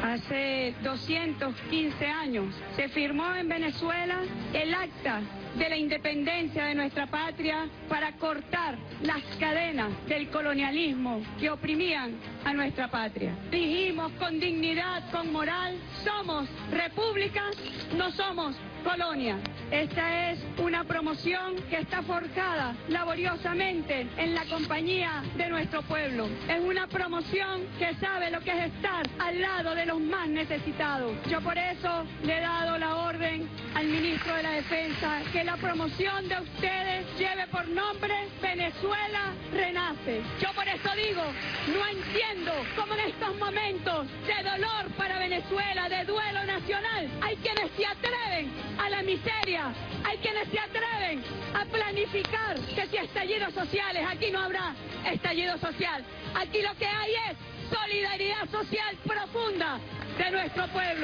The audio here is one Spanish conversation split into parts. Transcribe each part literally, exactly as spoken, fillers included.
Hace doscientos quince años se firmó en Venezuela el acta de la independencia de nuestra patria para cortar las cadenas del colonialismo que oprimían a nuestra patria. Dijimos con dignidad, con moral, somos república, no somos colonia. Esta es una promoción que está forjada laboriosamente en la compañía de nuestro pueblo. Es una promoción que sabe lo que es estar al lado de los más necesitados. Yo por eso le he dado la orden al ministro de la Defensa que la promoción de ustedes lleve por nombre Venezuela Renace. Yo por eso digo, no entiendo cómo en estos momentos de dolor para Venezuela, de duelo nacional, hay quienes se atreven a la miseria, hay quienes se atreven a planificar que si estallidos sociales, aquí no habrá estallido social, aquí lo que hay es solidaridad social profunda de nuestro pueblo.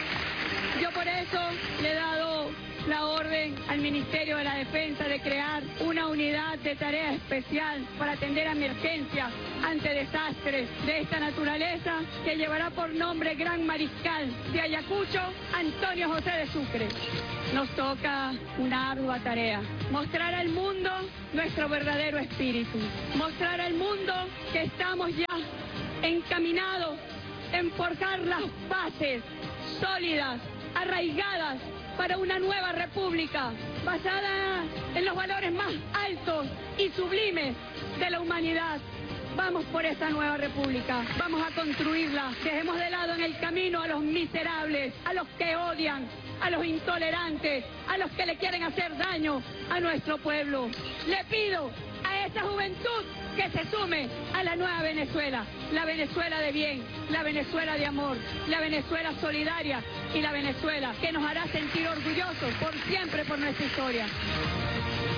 Yo por eso le he dado la orden al Ministerio de la Defensa de crear una unidad de tarea especial para atender emergencias ante desastres de esta naturaleza que llevará por nombre Gran Mariscal de Ayacucho, Antonio José de Sucre. Nos toca una ardua tarea, mostrar al mundo nuestro verdadero espíritu, mostrar al mundo que estamos ya encaminados en forjar las bases sólidas, arraigadas para una nueva república basada en los valores más altos y sublimes de la humanidad. Vamos por esa nueva república, vamos a construirla. Dejemos de lado en el camino a los miserables, a los que odian, a los intolerantes, a los que le quieren hacer daño a nuestro pueblo. Le pido a esa juventud que se sume a la nueva Venezuela, la Venezuela de bien, la Venezuela de amor, la Venezuela solidaria y la Venezuela que nos hará sentir orgullosos por siempre por nuestra historia.